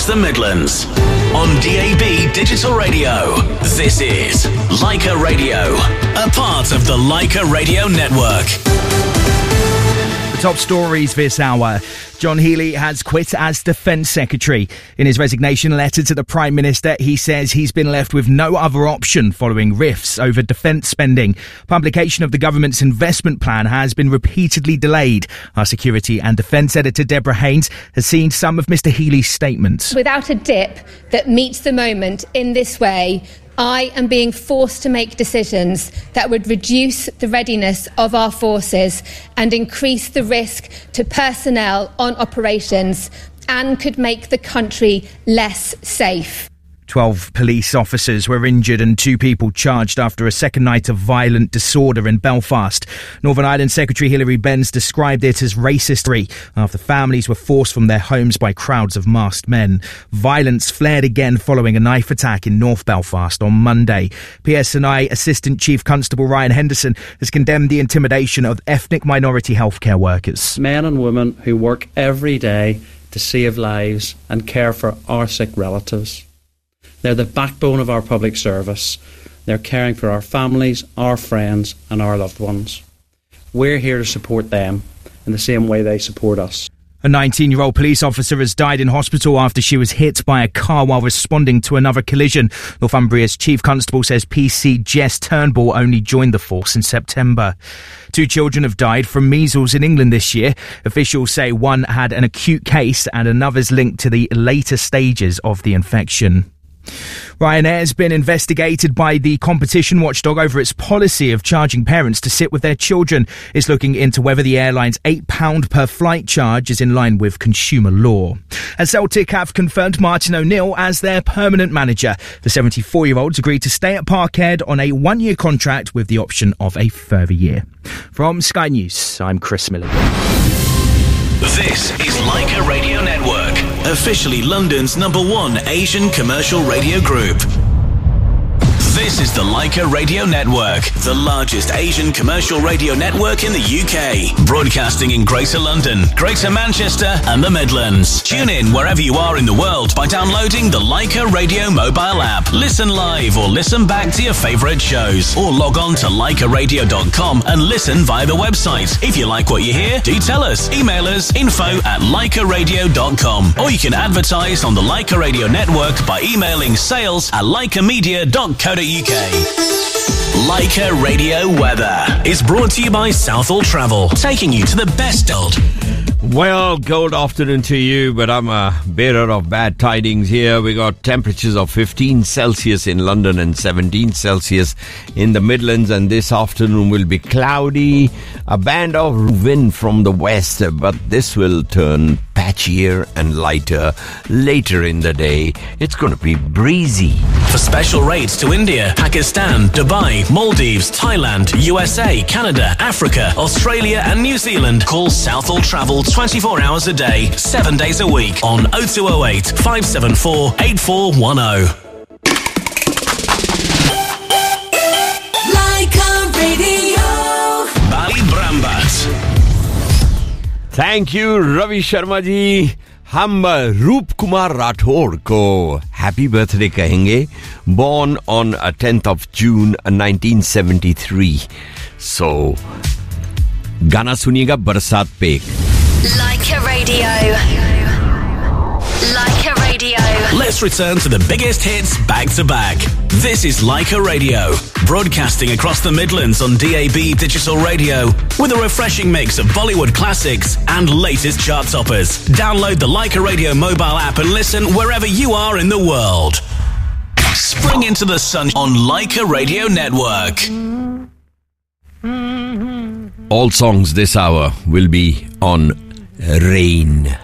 across the Midlands. On DAB Digital Radio, this is Leica Radio, a part of the Leica Radio Network. The top stories this hour. John Healey has quit as Defence Secretary. In his resignation letter to the Prime Minister, he says he's been left with no other option following rifts over defence spending. Publication of the government's investment plan has been repeatedly delayed. Our Security and Defence Editor Deborah Haynes has seen some of Mr Healey's statements. Without a dip that meets the moment in this way, I am being forced to make decisions that would reduce the readiness of our forces and increase the risk to personnel on operations and could make the country less safe. 12 police officers were injured and 2 people charged after a second night of violent disorder in Belfast. Northern Ireland Secretary Hilary Benz described it as racist after families were forced from their homes by crowds of masked men. Violence flared again following a knife attack in North Belfast on Monday. PSNI Assistant Chief Constable Ryan Henderson has condemned the intimidation of ethnic minority healthcare workers. Men and women who work every day to save lives and care for our sick relatives. They're the backbone of our public service. They're caring for our families, our friends and our loved ones. We're here to support them in the same way they support us. A 19-year-old police officer has died in hospital after she was hit by a car while responding to another collision. Northumbria's Chief Constable says PC Jess Turnbull only joined the force in September. 2 children have died from measles in England this year. Officials say one had an acute case and another's linked to the later stages of the infection. Ryanair has been investigated by the competition watchdog over its policy of charging parents to sit with their children. It's looking into whether the airline's £8 per flight charge is in line with consumer law. And Celtic have confirmed Martin O'Neill as their permanent manager. The 74-year-old's agreed to stay at Parkhead on a 1-year contract with the option of a further year. From Sky News, I'm Chris Miller. This is Leica Radio Network, officially London's #1 Asian commercial radio group. This is the Leica Radio Network, the largest Asian commercial radio network in the UK, broadcasting in Greater London, Greater Manchester and the Midlands. Tune in wherever you are in the world by downloading the Leica Radio mobile app. Listen live or listen back to your favourite shows, or log on to leicaradio.com and listen via the website. If you like what you hear, do tell us. Email us info@leicaradio.com, or you can advertise on the Leica Radio Network by emailing sales@leicamedia.co.uk. Leica Radio Weather is brought to you by Southall Travel, taking you to the best gold. Well, good afternoon to you, but I'm a bearer of bad tidings here. We got temperatures of 15 Celsius in London and 17 Celsius in the Midlands, and this afternoon will be cloudy, a band of wind from the west, but this will turn patchier and lighter later in the day. It's going to be breezy. For special rates to India, Pakistan, Dubai, Maldives, Thailand, USA, Canada, Africa, Australia and New Zealand, call Southall Travel 24 hours a day, 7 days a week on 0208 574 8410. Leica Radio. Bali Brambat. Thank you, Ravi Sharma ji. हम रूप कुमार राठौर को happy birthday कहेंगे. Born on 10th of June 1973. So गाना सुनिएगा बरसात पे. Leica Radio. Leica Radio. Let's return to the biggest hits back to back. This is Leica Radio, broadcasting across the Midlands on DAB Digital Radio with a refreshing mix of Bollywood classics and latest chart toppers. Download the Leica Radio mobile app and listen wherever you are in the world. Spring into the sun on Leica Radio Network. All songs this hour will be on Rain.